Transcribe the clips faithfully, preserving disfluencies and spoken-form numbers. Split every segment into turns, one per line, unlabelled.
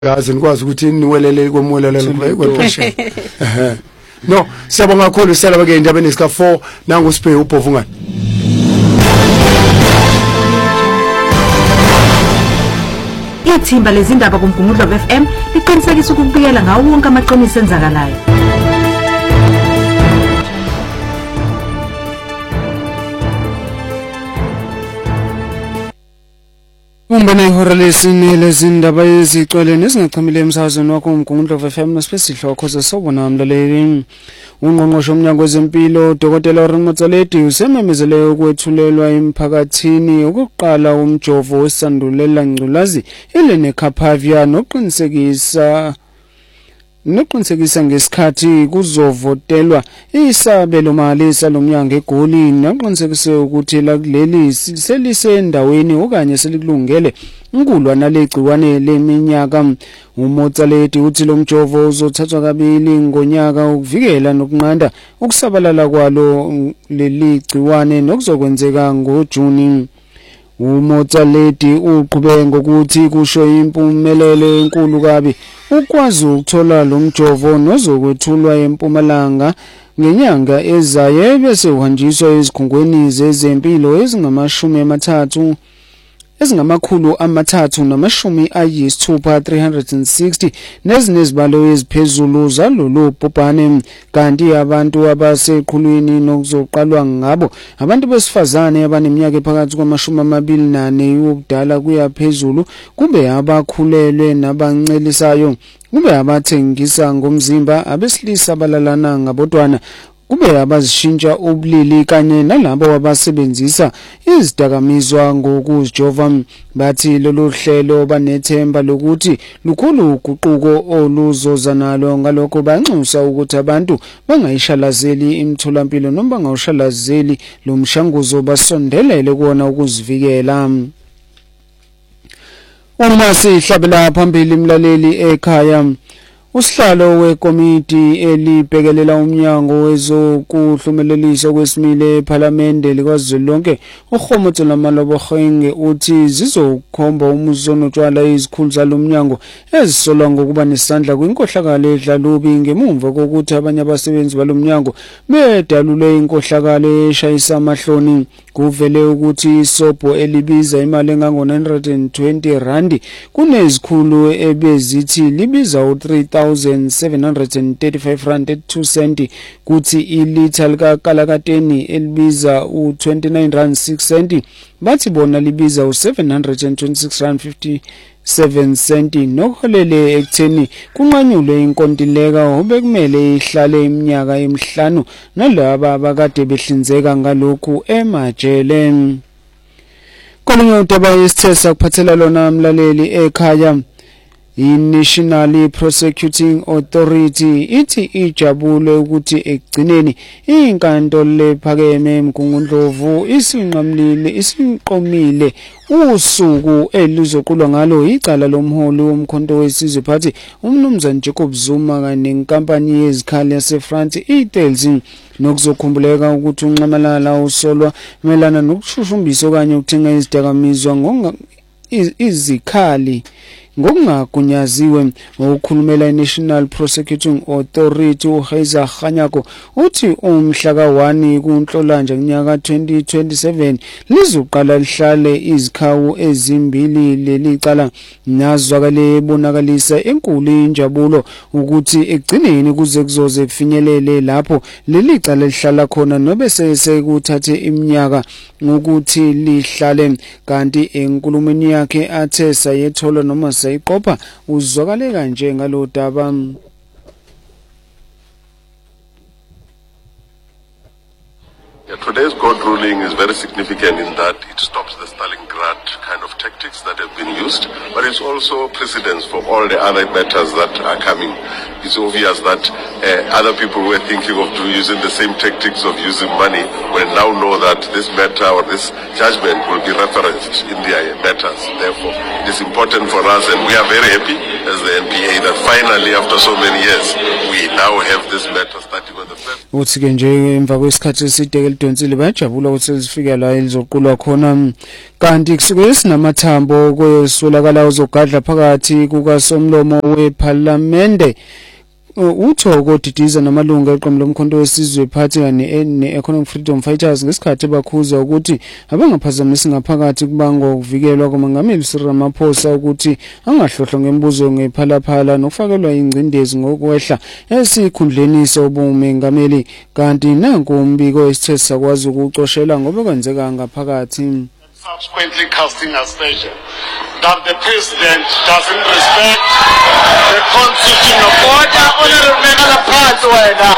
Yazi nikwazi ukuthi niwelele komwelelelo kwepheshe. Ehe. No, siyabonga kakhulu sala bake indaba nesika four nangu siphe ubhovungani.
Ithimba lezindaba kuMgungundlo F M liqinisekisa ukubikela ngawo wonke amaqiniso enzakalayo.
Umbona ihora lesine lezindaba ezicwele nezingachamile emsakazweni wakho uMgungundlo F M nosipesihloko khoze sobona umlaleli. Ungqongqoshe umnyango wezempilo Dokotela Aaron Motsoaledi usememezele ukwethulelwa emphakathini ukuqala umjovo wesandulela ngculazi iLenacapavir noqinisekisa noqinisekisa ngesikhathi kuzovotelwa isabelo mali salomnyango eGoli noqinisekise ukuthi leli selisendaweni okanye selikulungele inkulwa nalegciwane leminyaka. uMotsoaledi uthi lo mjovo uzothathwa kabili ngonyaka ukuvikela nokunqanda ukusabalala kwalo leli gciwane nokuzokwenzeka ngoJuni. uMotsoaledi uqhubeka ngokuthi kusho impumelelo enkulu kabi ukwazi ukuthola lo mjovo nozokwethulwa eMpumalanga ngenyanga ezayo bese uhanjiswa ezikhungweni zezempilo ezingamashumi amathathu ezingamakhulu amathathu namashumi ayisithupha three hundred sixty nezinezibalo eziphezulu zalolu bhubhane, kanti abantu abaseqhulwini nokuzoqalwa ngabo abantu besifazane abaneminyaka ephakathi kwamashumi amabili nane ubudala kuya phezulu, kube abakhulelwe nabancelisayo, kube abathengisa ngomzimba, abesilisa abalalana ngabodwana, kube abazishintsha ubulili kanye nalabo abasebenzisa izidakamizwa ngokuzijova. Bathi lolu hlelo banethemba lokuthi lukhulu uguquko oluzoza nalo, ngalokho banxusa ukuthi abantu bangayishalazeli imitholampilo noma bangawushalazeli lo mshanguzo, basondelele kuona ukuzivikela. Uma sihlabela phambili imlaleli ekhaya, usihlalo wekomiti elibhekelela umnyango wezokuhlumelelisa kwesimile ePhalamende likazwelonke uGomotso Malobohenge uthi zizokhomba umuzono tshwala izikhulu zalomnyango ezisolwa ngokuba nesandla kwinkohlakalo edlalubi ngemumva kokuthi abanye abasebenzi balomnyango bedalule inkohlakalo eshayisa amahloni. Kuvele ukuthi isobho elibiza imali engango nine hundred twenty rand kunezikhulu ebezithi libiza u three thousand seven hundred thirty-five rand at two cent, kuthi ilitha likakalakateni elibiza u twenty-nine rand six cent, bathi bona libiza u seven hundred twenty-six rand fifty-seven cent, nokuholele ekutheni kunqanyulwe inkontileka obekumele ihlale iminyaka emihlanu nalabo abakade behlinzeka ngalokhu emajele. Kolunye udaba yesithesa kuphathela lona mlaleli ekhaya, iNational Prosecuting Authority ithi ijabule ukuthi ekugcineni inkantolo lephakeme eMgungundlovu isinqamlile isinqomile usuku elizoqulwa ngalo icala lomholi womkhonto wesizwe phathi umnumzana Jacob Zuma kanye nenkampani yezikhali yaseFrance iTels, nokuzokhumbuleka ukuthi unxamalala usolwa melana nokushushumbisa okanye ukuthenga izidakamizwa ngonga izikhali ngokungagunyaziwe. Ngokukhulumela iNational Prosecuting Authority uHeiza Khanyako uthi umhla ka one kuNhlolanja ngonyaka twenty twenty-seven lizoqala lihlale izikhawu ezimbili leli cala, nazwakale ebonakalisa enkulu injabulo ukuthi ekugcineni kuze kuzoze kufinyelele lapho leli cala lihlala khona nobe sekuthathe iminyaka ngokuthi lihlale. Kanti enkulumeni yakhe athe sayethola noma sayiqopha uzwakale kanje ngalo daba.
Yeah, today's court ruling is very significant in that it stops the Stalingrad kind of tactics that have been used, but it's also precedence for all the other matters that are coming. It's obvious that uh, other people were thinking of doing, using the same tactics of using money will now know that this matter or this judgment will be referenced in their matters. Therefore, it is important for us, and we are very happy as the N P A that finally, after so many years, we now have this matter starting on the first.
Uthi ke nje emva kwesikhathi eside elidonsile bayajabula ukuthi selifika la elizoqulwa khona, kanti kanti kusuke sinamathambo kwesolakala uzogadla phakathi kukasomlomo weParliament uthoko didiza namalunga eqembu lomkhonto wesizwe phathi ne-Economic Freedom Fighters ngesikhathi bakhuza ukuthi abangaphazamisi ngaphakathi kubanga ukuvikelwa komongameli Cyril Ramaphosa ukuthi angahlohlo ngembuzo ngephalaphala nokufakelwa ingcindezi ngokwehla esikhundleni sobumengameli kanti nanku umbiko esithe sakwazi ukucoshela ngoba kwenzeka ngaphakathi.
Subsequently casting aspersion that the president doesn't respect the constitution of order. Honorable member, order.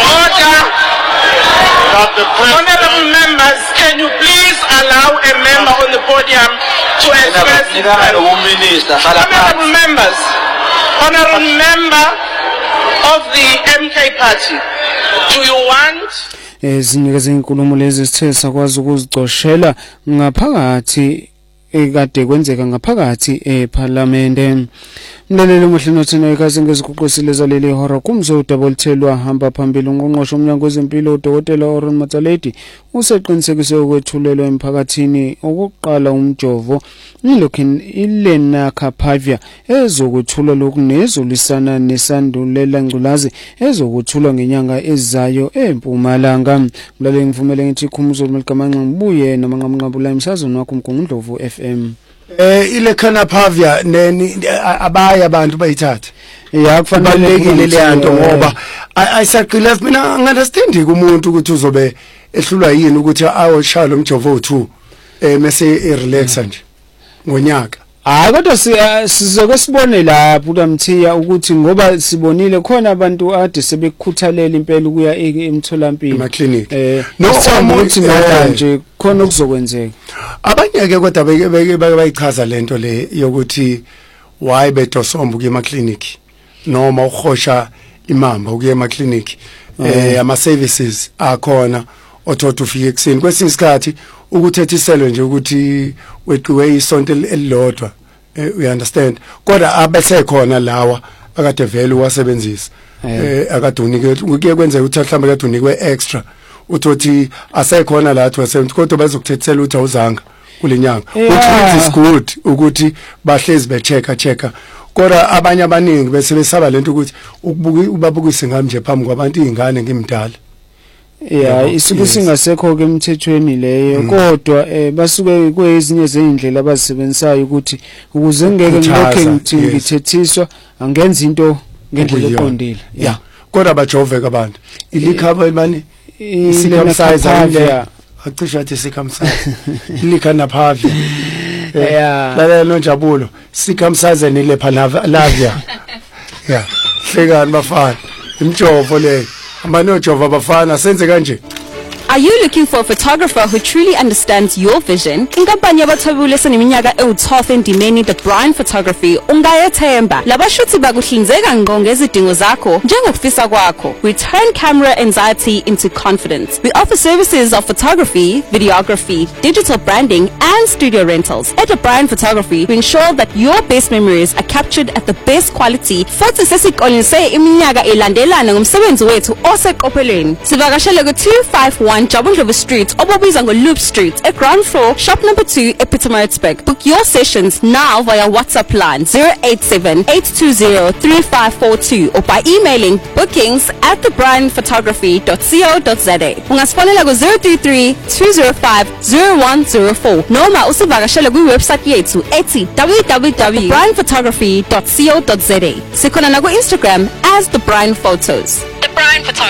That the honorable members, can you please allow a member on the podium to express his honorable members, honorable member of the M K party, do you want
ezinye zezinkulumo lezi sithe sakwazi ukuzicoshela ngaphakathi ekade kwenzeka ngaphakathi eParliament. Mlaleli omuhle nothina ikaze ngeziguqusile zaleli hora kumzo double thelwa hamba phambili ungqongqosho umnyango wezempilo uDokotela Oron Matsaledi useqinisekise ukwethulelwa emphakathini okuqala umjovo ilokhin ilena Kapavia ezokuthula lokunezolisana nesandulela ngculazi ezokuthulwa ngenyanga ezayo eMpumalanga. Mlaleli ngivumele ngithi khumuzo Melgamanqa ngibuye namanqamnqabula emsazweni wakho uMgungundlovu F M.
Eh ile Kanapavia neni abaya abantu bayithatha
ya
kufanele le yanto ngoba ayisaqila mina angiunderstandi kumuntu ukuthi uzobe ehlulwa yini ukuthi ayoshaya lo mjovo wo-two eh mase irelaxa nje ngonyaka.
Hayi kodwa sizoke sibone lapho uMthiya ukuthi ngoba sibonile khona abantu ade sebekukhuthalela impela ukuya emtholampilo
emaclinic
eh no ukuthi manje khona okuzokwenzeka.
Abanye ke kodwa beke bayichaza lento le yokuthi why bedosomba kuye emaclinic noma ukhosha imamba ukuye emaclinic eh ama services akhona othothi ufike ekseni kwesinye isikhathi ukuthethiselo nje ukuthi weqiwe isonto elilodwa we understand kodwa abesekhona lawa akade vele wasebenzisa eh akade unike kuye kwenzeka ukuthi mhlawumbe kade unikwe extra uthothi asekhona la twenty kodwa bazokuthethisela ukuthi awuzanga kulenyanga which is good ukuthi bahlezi bechecka checka kodwa abanye abaningi bese besaba lento ukuthi ukubuka ubabukise ngami nje phambi kwabantu izingane ngimdala.
Yeah, isuku singasekho ke emthethweni leyo kodwa eh basuke kwezinye zeindlela abazisebenzisayo ukuthi ukuze ngeke ngilokhe ngithi ngithethiswa angenza into ngendlela eqondile.
Yeah, kodwa bajove abantu ilikhaba manje circumcise acisha athi circumcise ilikhanaphavia
yeah
lalela noNjabulo circumcise nilepha lavia yeah hlekani bafana imjovo le amanojova abafana senze kanje.
Are you looking for a photographer who truly understands your vision? Inkampani yabathwebule seneminyaka ewu-twelve endimeni The Brian Photography ungayethemba. Labashuthi bakuhlinzeka ngqo ngezidingo zakho njengokufisa kwakho. We turn camera anxiety into confidence. We offer services of photography, videography, digital branding and studio rentals. At The Brian Photography, we ensure that your best memories are captured at the best quality. Futhi sesiqolise iminyaka elandelana ngomsebenzi wethu oseqophelweni. Sivakashele ku two fifty-one Jabulova Street, Obobiza Loop Street, at ground floor, shop number two, Epitomarisburg. Book your sessions now via WhatsApp line zero eight seven, eight two zero, three five four two or by emailing bookings at the brian photography dot co dot za. Ungasfonela ku zero three three, two zero five, zero one zero four noma usivakashele ku website yethu ethi w w w dot the brian photography dot co dot za. Sikhona na ku Instagram as The Brian Photos. The Brian Photography.